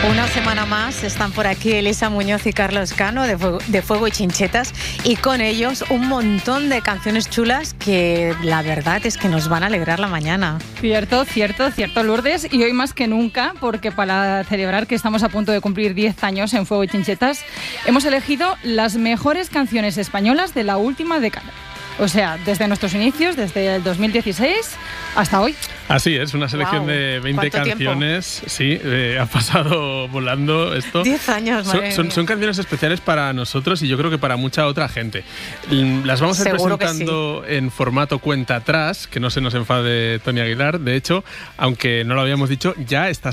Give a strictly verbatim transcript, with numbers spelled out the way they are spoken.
Una semana más están por aquí Elisa Muñoz y Carlos Cano de Fuego, de Fuego y Chinchetas, y con ellos un montón de canciones chulas que la verdad es que nos van a alegrar la mañana. Cierto, cierto, cierto, Lourdes, y hoy más que nunca, porque para celebrar que estamos a punto de cumplir diez años en Fuego y Chinchetas, hemos elegido las mejores canciones españolas de la última década. O sea, desde nuestros inicios, desde el dos mil dieciséis hasta hoy. Así es, una selección wow, de veinte canciones. Tiempo? Sí, eh, ha pasado volando esto. diez años, madre son, son, son canciones especiales para nosotros y yo creo que para mucha otra gente. Las vamos a ir Seguro presentando sí. en formato cuenta atrás, que no se nos enfade Tony Aguilar. De hecho, aunque no lo habíamos dicho, ya está